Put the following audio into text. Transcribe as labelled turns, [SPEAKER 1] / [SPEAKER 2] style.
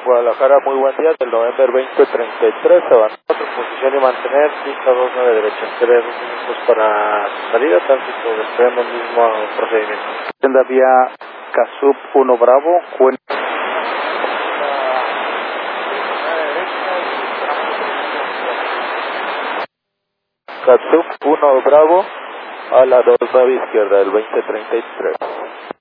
[SPEAKER 1] Guadalajara, muy buen día, del November 2033, avanzar en posición y mantener, pista 29 derecha, 3 minutos para salida, tránsito del tren, el mismo procedimiento.
[SPEAKER 2] Tienda vía Casup 1 Bravo,
[SPEAKER 1] Casup 1 Bravo, a la 29 izquierda, del 2033.